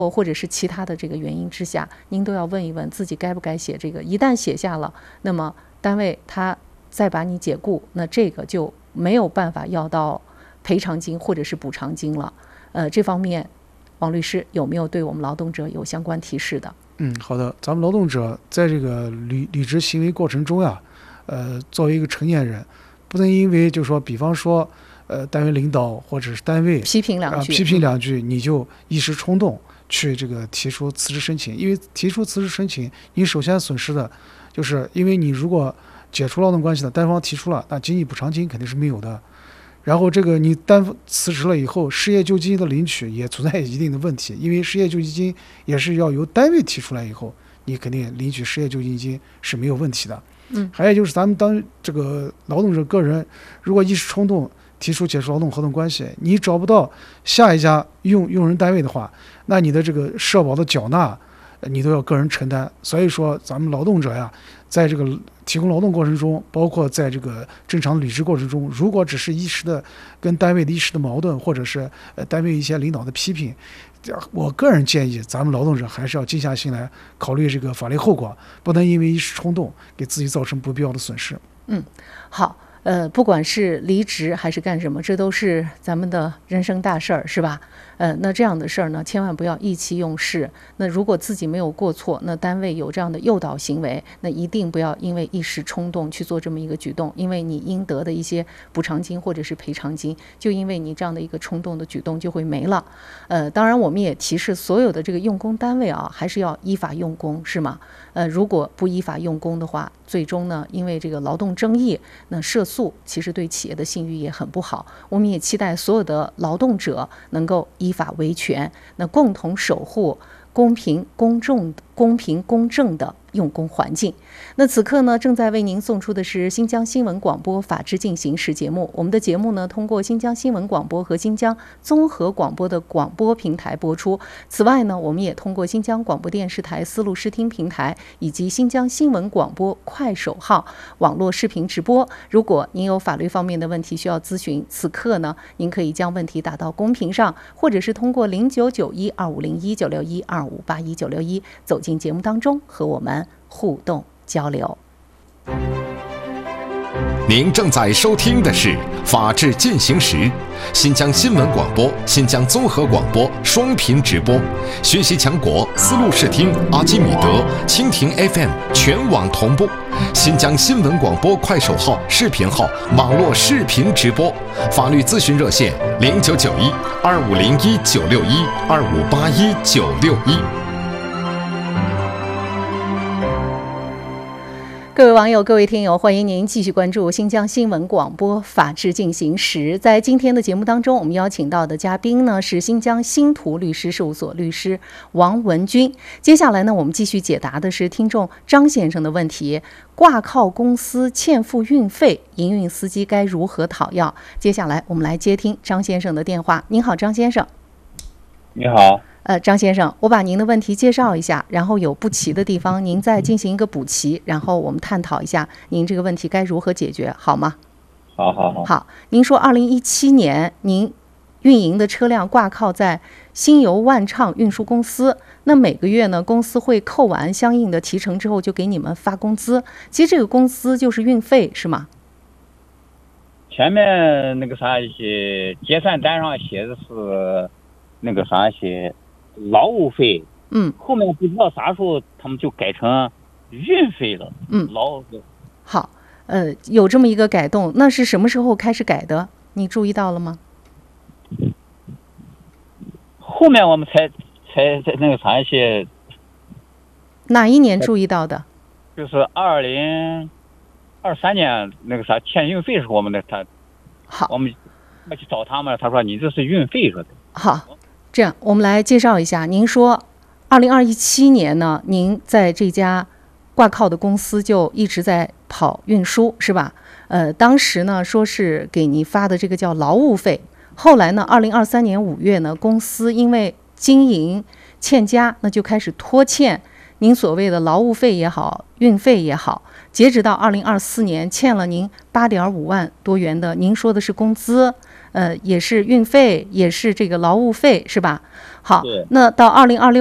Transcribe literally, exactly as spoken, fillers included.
或者是其他的这个原因之下，您都要问一问自己该不该写这个。一旦写下了，那么单位他再把你解雇，那这个就没有办法要到赔偿金或者是补偿金了。呃，这方面王律师有没有对我们劳动者有相关提示的？ 嗯，好的。咱们劳动者在这个履履职行为过程中呀，呃，作为一个成年人，不能因为就说，比方说，呃，单位领导或者是单位批评两句， 呃、批评两句，你就一时冲动去这个提出辞职申请。因为提出辞职申请，你首先损失的就是，因为你如果解除劳动关系的单方提出了，那经济补偿金肯定是没有的。然后这个你单辞职了以后，失业救济金的领取也存在一定的问题，因为失业救济金也是要由单位提出来以后，你肯定领取失业救济金是没有问题的。 嗯， 还有就是咱们当这个劳动者个人如果一时冲动提出解除劳动合同关系，你找不到下一家用用人单位的话，那你的这个社保的缴纳你都要个人承担。所以说咱们劳动者呀，在这个提供劳动过程中，包括在这个正常履职过程中，如果只是一时的跟单位的一时的矛盾，或者是呃单位一些领导的批评，我个人建议咱们劳动者还是要静下心来考虑这个法律后果，不能因为一时冲动给自己造成不必要的损失。 嗯，好。呃，不管是离职还是干什么，这都是咱们的人生大事儿，是吧？呃，那这样的事儿呢，千万不要意气用事。那如果自己没有过错，那单位有这样的诱导行为，那一定不要因为一时冲动去做这么一个举动，因为你应得的一些补偿金或者是赔偿金，就因为你这样的一个冲动的举动就会没了。呃，当然我们也提示所有的这个用工单位啊，还是要依法用工，是吗？呃，如果不依法用工的话，最终呢，因为这个劳动争议，那涉诉其实对企业的信誉也很不好。我们也期待所有的劳动者能够依法维权，那共同守护公平公正、公平公正的用工环境。那此刻呢，正在为您送出的是新疆新闻广播法治进行时节目。我们的节目呢，通过新疆新闻广播和新疆综合广播的广播平台播出。此外呢，我们也通过新疆广播电视台丝路视听平台以及新疆新闻广播快手号网络视频直播。如果您有法律方面的问题需要咨询，此刻呢，您可以将问题打到公屏上，或者是通过零九九一二五零一九六一二五八一九六一走进节目当中和我们互动交流。 您正在收听的是《法治进行时》，新疆新闻广播、新疆综合广播双频直播，学习强国丝路视听、阿基米德、蜻蜓 F M 全网同步，新疆新闻广播快手号、视频号网络视频直播，法律咨询热线零九九一二五零一九六一二五八一九六一。 各位网友，各位听友，欢迎您继续关注新疆新闻广播法治进行时。在今天的节目当中，我们邀请到的嘉宾呢是新疆新图律师事务所律师王文军。接下来呢，我们继续解答的是听众张先生的问题：挂靠公司欠付运费，营运司机该如何讨要？接下来我们来接听张先生的电话。您好，张先生。 你好。 呃，张先生，我把您的问题介绍一下，然后有不齐的地方，您再进行一个补齐，然后我们探讨一下您这个问题该如何解决，好吗？ 好好好。 好，您说二零一七年您运营的车辆挂靠在新油万畅运输公司，那每个月呢，公司会扣完相应的提成之后就给你们发工资，其实这个工资就是运费，是吗？ 前面那个啥一些结算单上写的是那个啥写劳务费， 嗯， 后面不知道啥时候他们就改成运费了， 嗯， 劳务费。 好，呃，有这么一个改动，那是什么时候开始改的？你注意到了吗？ 后面我们才才才那个啥一些。 哪一年注意到的？ 就是二零二三年那个啥欠运费时候，我们的他， 好， 我们要去找他们，他说你这是运费说的。 好。这样，我们来介绍一下。您说，二零二七年呢，您在这家挂靠的公司就一直在跑运输，是吧？呃，当时呢说是给您发的这个叫劳务费，后来呢，二零二三年五月呢，公司因为经营欠佳，那就开始拖欠您所谓的劳务费也好，运费也好，截止到二零二四年，欠了您八点五万多元的，您说的是工资。呃，也是运费，也是这个劳务费，是吧？ 好对， 那到二零二六。